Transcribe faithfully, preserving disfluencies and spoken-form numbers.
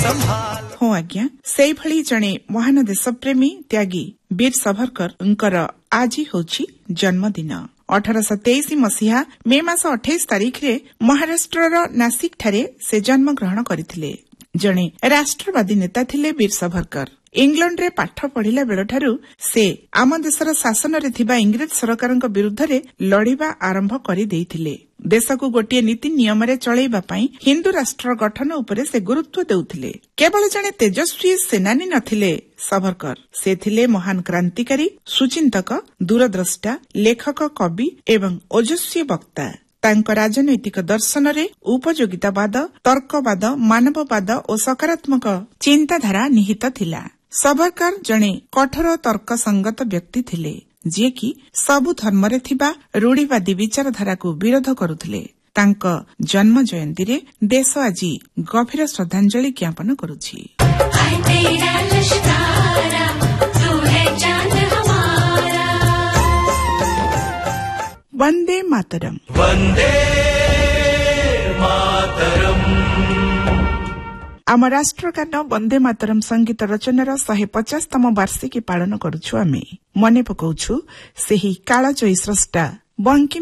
ହଁ ଆଜ୍ଞା, ସେଇଭଳି ଜଣେ ମହାନ ଦେଶପ୍ରେମୀ ତ୍ୟାଗୀ ବୀର ସାଭରକରଙ୍କର ଆଜି ହେଉଛି ଜନ୍ମଦିନ। ଅଠରଶହ ତେଇଶ ମସିହା ମେ ମାସ ଅଠେଇଶ ତାରିଖରେ ମହାରାଷ୍ଟ୍ରର ନାସିକଠାରେ ସେ ଜନ୍ମଗ୍ରହଣ କରିଥିଲେ। ଜଣେ ରାଷ୍ଟ୍ରବାଦୀ ନେତା ଥିଲେ ବୀର ସାଭରକର। ଇଂଲଣ୍ଡରେ ପାଠ ପଢ଼ିଲା ବେଳଠାରୁ ସେ ଆମ ଦେଶର ଶାସନରେ ଥିବା ଇଂରେଜ ସରକାରଙ୍କ ବିରୁଦ୍ଧରେ ଲଢ଼ିବା ଆରମ୍ଭ କରିଦେଇଥିଲେ। ଦେଶକୁ ଗୋଟିଏ ନୀତି ନିୟମରେ ଚଳାଇବା ପାଇଁ ହିନ୍ଦୁ ରାଷ୍ଟ୍ର ଗଠନ ଉପରେ ସେ ଗୁରୁତ୍ୱ ଦେଉଥିଲେ। କେବଳ ଜଣେ ତେଜସ୍ୱୀ ସେନାନୀ ନଥିଲେ ସାଭରକର, ସେ ଥିଲେ ମହାନ କ୍ରାନ୍ତିକାରୀ, ସୁଚିନ୍ତକ, ଦୂରଦ୍ରଷ୍ଟା, ଲେଖକ, କବି ଏବଂ ଓଜସ୍ୱୀ ବକ୍ତା। ତାଙ୍କ ରାଜନୈତିକ ଦର୍ଶନରେ ଉପଯୋଗିତାବାଦ, ତର୍କବାଦ, ମାନବବାଦ ଓ ସକାରାତ୍ମକ ଚିନ୍ତାଧାରା ନିହିତ ଥିଲା। ସାଭରକର ଜଣେ କଠୋର ତର୍କସଙ୍ଗତ ବ୍ୟକ୍ତି ଥିଲେ, ଯିଏକି ସବୁ ଧର୍ମରେ ଥିବା ରୂଢ଼ିବାଦୀ ବିଚାରଧାରାକୁ ବିରୋଧ କରୁଥିଲେ। ତାଙ୍କ ଜନ୍ମ ଜୟନ୍ତୀରେ ଦେଶ ଆଜି ଗଭୀର ଶ୍ରଦ୍ଧାଞ୍ଜଳି ଜ୍ଞାପନ କରୁଛି। ବନ୍ଦେ ମାତରମ୍। ବନ୍ଦେ ମାତରମ୍। ଆମ ରାଷ୍ଟ୍ରଗାନ ବନ୍ଦେ ମାତରମ୍ ସଙ୍ଗୀତ ରଚନାର ଶହେ ପଚାଶତମ ବାର୍ଷିକୀ ପାଳନ କରୁଛୁ। ଆମେ ମନେ ପକାଉଛୁ ସେହି କାଳଜୟୀ ସ୍ରଷ୍ଟା ବଙ୍କିମ